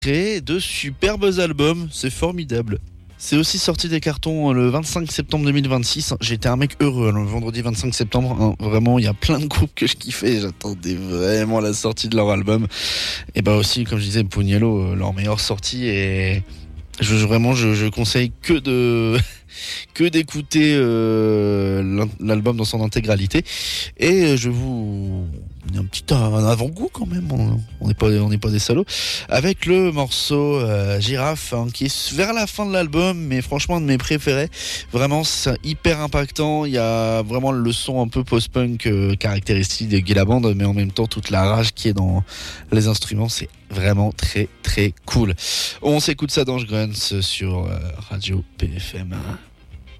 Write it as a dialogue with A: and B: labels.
A: créé de superbes albums, c'est formidable. C'est aussi sorti des cartons le 25 septembre 2026. J'étais un mec heureux le vendredi 25 septembre. Hein. Vraiment, il y a plein de groupes que je kiffais. J'attendais vraiment la sortie de leur album. Et bah aussi, comme je disais, Pugnalo, leur meilleure sortie. Et je conseille que d'écouter l'album dans son intégralité. Et je vous un avant-goût quand même. On n'est pas des salauds. Avec le morceau Girafe, hein, qui est vers la fin de l'album, mais franchement un de mes préférés. Vraiment, c'est hyper impactant. Il y a vraiment le son un peu post-punk caractéristique de Guy Band, mais en même temps toute la rage qui est dans les instruments. C'est vraiment très très cool. On s'écoute ça dans Grunts sur Radio PFM.